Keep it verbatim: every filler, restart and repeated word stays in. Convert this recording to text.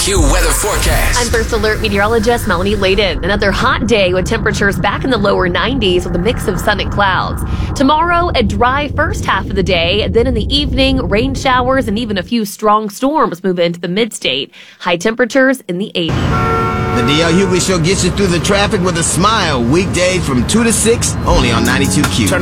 Q weather forecast. I'm First Alert meteorologist Melanie Layden. Another hot day with temperatures back in the lower nineties with a mix of sun and clouds. Tomorrow, a dry first half of the day. Then in the evening, rain showers and even a few strong storms move into the mid-state. High temperatures in the eighties. The D L Hughley Show gets you through the traffic with a smile. Weekday from two to six, only on ninety-two Q. Turn